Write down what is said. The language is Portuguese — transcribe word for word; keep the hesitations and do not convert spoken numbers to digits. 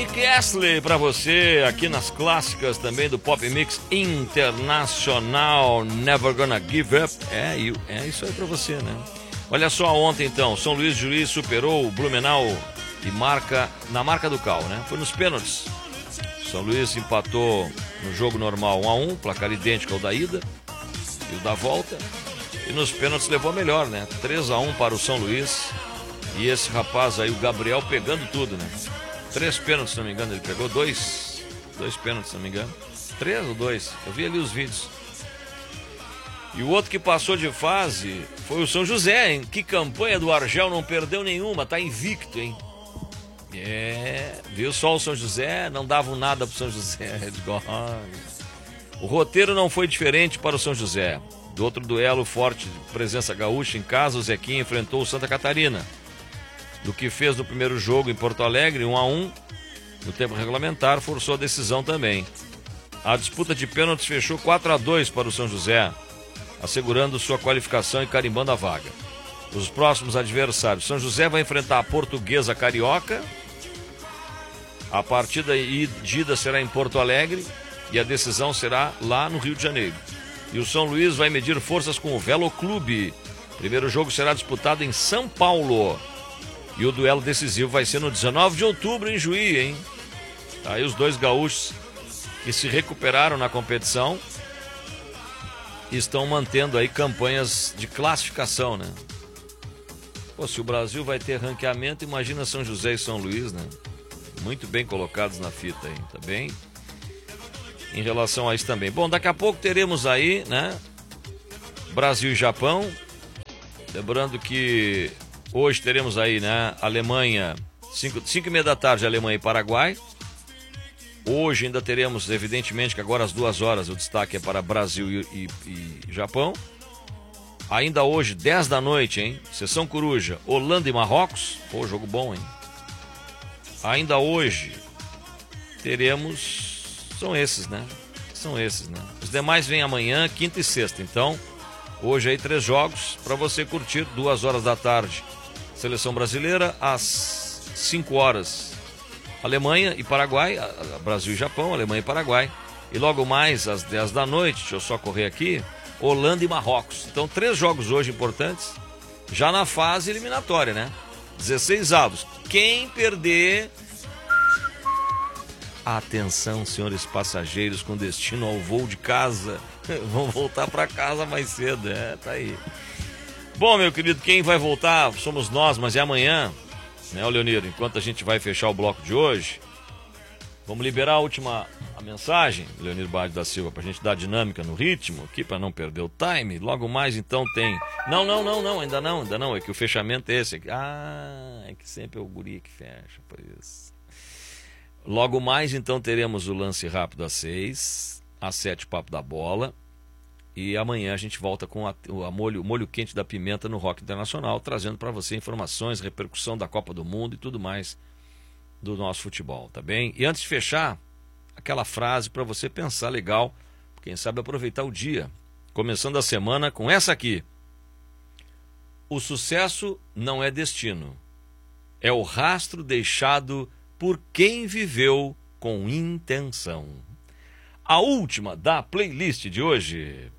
Castley pra você, aqui nas clássicas também do Pop Mix Internacional, Never Gonna Give Up. É, é isso aí pra você, né? Olha só, ontem então, São Luís Juiz superou o Blumenau e marca, na marca do cal, né? Foi nos pênaltis. São Luís empatou no jogo normal um a um, placar idêntico ao da ida e o da volta. E nos pênaltis levou a melhor, né? três a um para o São Luís. E esse rapaz aí, o Gabriel, pegando tudo, né? Três pênaltis, se não me engano, ele pegou dois. Dois pênaltis, se não me engano. Três ou dois? Eu vi ali os vídeos. E o outro que passou de fase foi o São José, hein? Que campanha do Argel, não perdeu nenhuma, tá invicto, hein? É, viu só o São José? Não davam nada pro São José. O roteiro não foi diferente para o São José. Do outro duelo forte de presença gaúcha em casa, o Zequinha enfrentou o Santa Catarina. Do que fez no primeiro jogo em Porto Alegre, um a um, no tempo regulamentar, forçou a decisão também. A disputa de pênaltis fechou quatro a dois para o São José, assegurando sua qualificação e carimbando a vaga. Os próximos adversários: São José vai enfrentar a Portuguesa Carioca. A partida de ida será em Porto Alegre e a decisão será lá no Rio de Janeiro. E o São Luís vai medir forças com o Velo Clube. Primeiro jogo será disputado em São Paulo. E o duelo decisivo vai ser no dezenove de outubro em Juí, hein? Aí os dois gaúchos que se recuperaram na competição estão mantendo aí campanhas de classificação, né? Pô, se o Brasil vai ter ranqueamento, imagina São José e São Luís, né? Muito bem colocados na fita aí, tá bem? Em relação a isso também. Bom, daqui a pouco teremos aí, né? Brasil e Japão. Lembrando que hoje teremos aí, né, Alemanha, cinco e meia da tarde, Alemanha e Paraguai. Hoje ainda teremos, evidentemente, que agora às duas horas o destaque é para Brasil e, e, e Japão. Ainda hoje, dez da noite, hein, Sessão Coruja, Holanda e Marrocos. Pô, jogo bom, hein. Ainda hoje teremos, são esses, né, são esses, né. Os demais vêm amanhã, quinta e sexta, então hoje aí três jogos para você curtir, duas horas da tarde. Seleção brasileira, às cinco horas, Alemanha e Paraguai, Brasil e Japão, Alemanha e Paraguai. E logo mais, às dez da noite, deixa eu só correr aqui, Holanda e Marrocos. Então, três jogos hoje importantes, já na fase eliminatória, né? dezesseis avos. Quem perder... Atenção, senhores passageiros com destino ao voo de casa. Vão voltar para casa mais cedo, é, tá aí. Bom, meu querido, quem vai voltar somos nós, mas é amanhã, né, Leonir? Enquanto a gente vai fechar o bloco de hoje, vamos liberar a última a mensagem, Leonir Bade da Silva, pra gente dar dinâmica no ritmo aqui, pra não perder o time. Logo mais, então, tem... Não, não, não, não, ainda não, ainda não, é que o fechamento é esse aqui. Ah, é que sempre é o guri que fecha, por isso. Logo mais, então, teremos o lance rápido às seis, às sete, Papo da Bola. E amanhã a gente volta com a, a molho, o molho quente da pimenta no Rock Internacional, trazendo para você informações, repercussão da Copa do Mundo e tudo mais do nosso futebol, tá bem? E antes de fechar, aquela frase para você pensar legal, quem sabe aproveitar o dia, começando a semana com essa aqui: o sucesso não é destino, é o rastro deixado por quem viveu com intenção. A última da playlist de hoje.